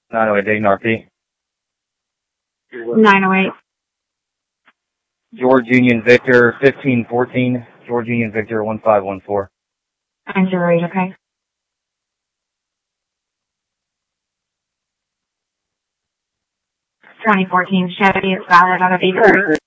908 Dayton RP. 908. George Union Victor 1514. George Union Victor 1514. 908, okay. 2014 Chevy, it's valid on a vehicle.